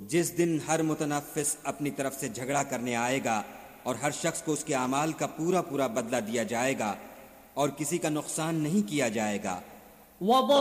जिस दिन हर मुतनफ्फिस अपनी तरफ से झगड़ा करने आएगा और हर शख्स को उसके अमाल का पूरा पूरा बदला दिया जाएगा और किसी का नुकसान नहीं किया जाएगा।